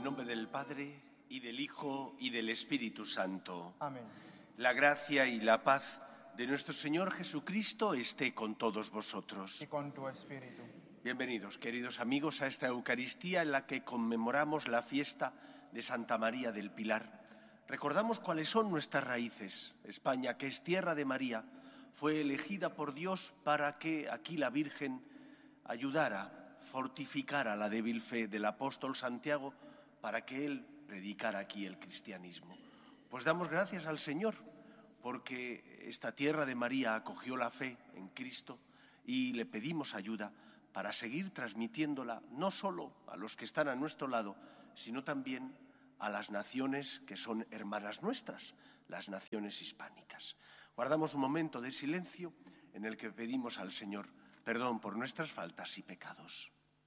el nombre del Padre, y del Hijo, y del Espíritu Santo. Amén. La gracia y la paz de nuestro Señor Jesucristo esté con todos vosotros. Y con tu espíritu. Bienvenidos, queridos amigos, a esta Eucaristía en la que conmemoramos la fiesta de Santa María del Pilar. Recordamos cuáles son nuestras raíces. España, que es tierra de María, fue elegida por Dios para que aquí la Virgen ayudara, fortificara la débil fe del apóstol Santiago para que él predicara aquí el cristianismo. Pues damos gracias al Señor porque esta tierra de María acogió la fe en Cristo y le pedimos ayuda para seguir transmitiéndola no solo a los que están a nuestro lado, sino también a las naciones que son hermanas nuestras, las naciones hispánicas. Guardamos un momento de silencio en el que pedimos al Señor perdón por nuestras faltas y pecados.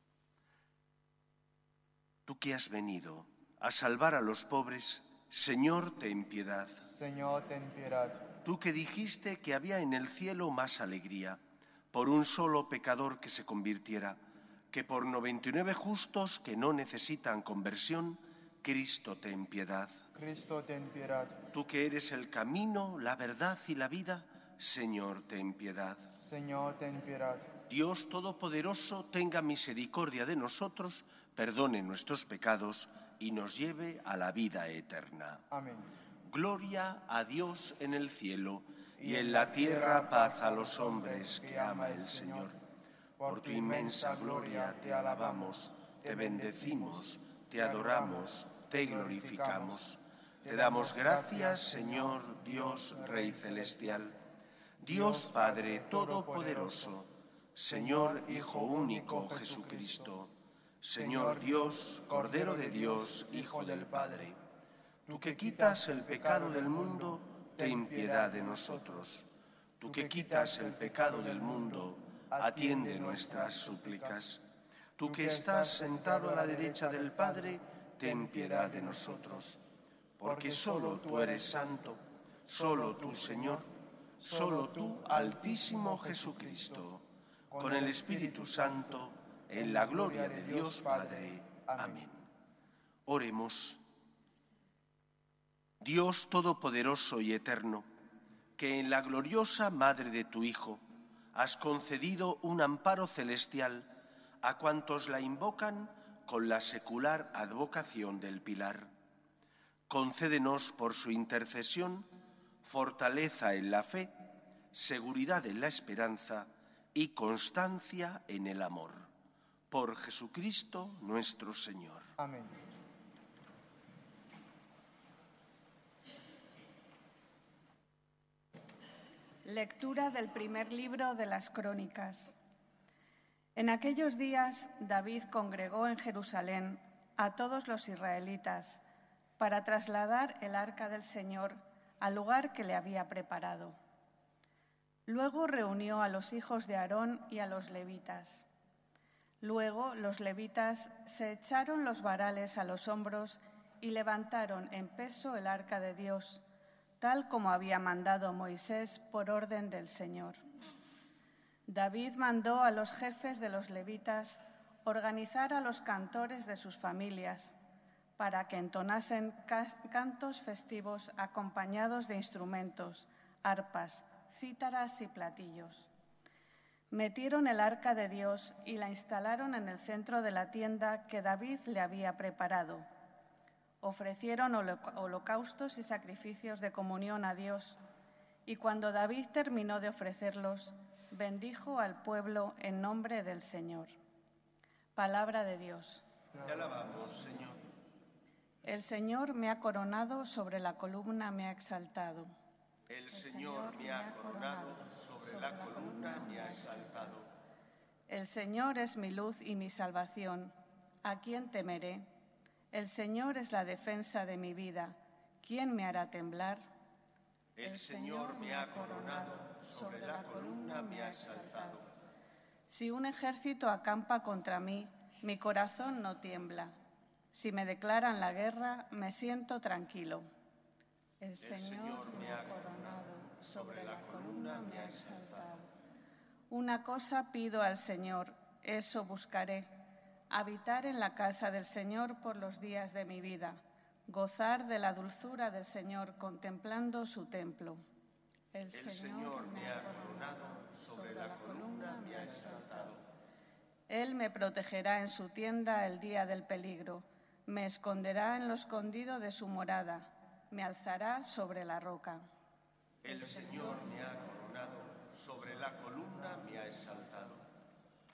Tú que has venido a salvar a los pobres, Señor, ten piedad. Señor, ten piedad. Tú que dijiste que había en el cielo más alegría por un solo pecador que se convirtiera, que por 99 justos que no necesitan conversión, Cristo, ten piedad. Cristo, ten piedad. Tú que eres el camino, la verdad y la vida, Señor, ten piedad. Señor, ten piedad. Dios Todopoderoso, tenga misericordia de nosotros, perdone nuestros pecados y nos lleve a la vida eterna. Amén. Gloria a Dios en el cielo y en la tierra paz a los hombres que ama el Señor. Por tu inmensa gloria te alabamos, te bendecimos, te adoramos, te glorificamos. Te damos gracias, Señor, Dios, Rey celestial, Dios Padre Todopoderoso, Señor Hijo único Jesucristo, Señor Dios, Cordero de Dios, Hijo del Padre. Tú que quitas el pecado del mundo, ten piedad de nosotros. Tú que quitas el pecado del mundo, atiende nuestras súplicas. Tú que estás sentado a la derecha del Padre, ten piedad de nosotros. Porque solo tú eres santo, solo tú, Señor, solo tú, Altísimo Jesucristo, con el Espíritu Santo, en la gloria de Dios Padre. Amén. Oremos. Dios Todopoderoso y Eterno, que en la gloriosa Madre de tu Hijo has concedido un amparo celestial a cuantos la invocan con la secular advocación del Pilar. Concédenos por su intercesión fortaleza en la fe, seguridad en la esperanza y constancia en el amor. Por Jesucristo nuestro Señor. Amén. Lectura del primer libro de las Crónicas. En aquellos días David congregó en Jerusalén a todos los israelitas para trasladar el arca del Señor al lugar que le había preparado. Luego reunió a los hijos de Aarón y a los levitas. Luego los levitas se echaron los varales a los hombros y levantaron en peso el arca de Dios, tal como había mandado Moisés por orden del Señor. David mandó a los jefes de los levitas organizar a los cantores de sus familias para que entonasen cantos festivos acompañados de instrumentos, arpas, cítaras y platillos. Metieron el arca de Dios y la instalaron en el centro de la tienda que David le había preparado. Ofrecieron holocaustos y sacrificios de comunión a Dios, y cuando David terminó de ofrecerlos, bendijo al pueblo en nombre del Señor. Palabra de Dios. Te alabamos, Señor. El Señor me ha coronado, sobre la columna me ha exaltado. El Señor me ha coronado, sobre la columna me ha exaltado. El Señor es mi luz y mi salvación. ¿A quién temeré? El Señor es la defensa de mi vida. ¿Quién me hará temblar? El Señor me ha coronado, sobre la columna me ha exaltado. Si un ejército acampa contra mí, mi corazón no tiembla. Si me declaran la guerra, me siento tranquilo. El Señor me ha coronado, sobre la columna me ha exaltado. Una cosa pido al Señor, eso buscaré, habitar en la casa del Señor por los días de mi vida, gozar de la dulzura del Señor contemplando su templo. El Señor me ha coronado, sobre la columna me ha exaltado. Él me protegerá en su tienda el día del peligro, me esconderá en lo escondido de su morada, me alzará sobre la roca. El Señor me ha coronado, sobre la columna me ha exaltado.